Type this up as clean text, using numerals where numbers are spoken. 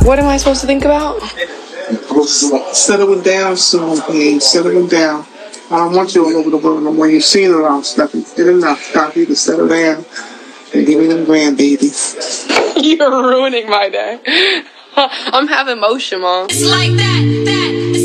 What am I supposed to think about? Settling down soon, please. Settling down. I don't want you all over the world no more. You've seen it all, Steffi. Did enough. Time for you to settle down and give me them grandbabies. You're ruining my day. I'm having motion, Mom. It's like that.